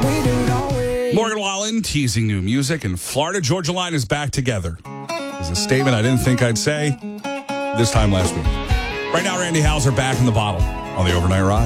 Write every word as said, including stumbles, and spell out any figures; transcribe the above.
Morgan Wallen teasing new music, and Florida Georgia Line is back together. Is a statement I didn't think I'd say this time last week. Right now, Randy Houser back in the bottle on the Overnight Ride.